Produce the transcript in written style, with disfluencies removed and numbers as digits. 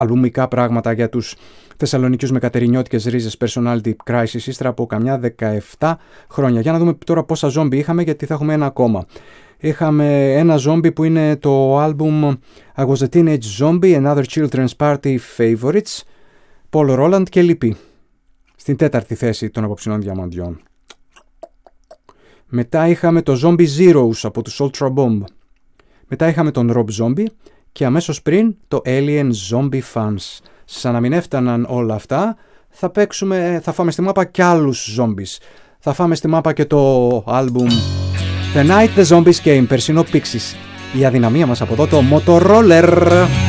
αλμπουμικά πράγματα για τους Θεσσαλονικιούς με κατερινιώτικες ρίζες Personality Crisis ύστερα από καμιά 17 χρόνια. Για να δούμε τώρα πόσα ζόμπι είχαμε, γιατί θα έχουμε ένα ακόμα. Είχαμε ένα ζόμπι που είναι το άλμπουμ I Was a Teenage Zombie and Other Children's Party Favorites, Paul Roland και Λυπή, στην 4η θέση των απόψινών διαμαντιών. Μετά είχαμε το Zombie Zeros από τους Ultra Bomb. Μετά είχαμε τον Rob Zombie και αμέσως πριν το Alien Zombie Fans. Σαν να μην έφταναν όλα αυτά, θα φάμε στη μάπα κι άλλους zombies. Θα φάμε στη μάπα και το άλμπουμ The Night the Zombies Came, περσινό Pixies. Η αδυναμία μας από εδώ, το Motoroller.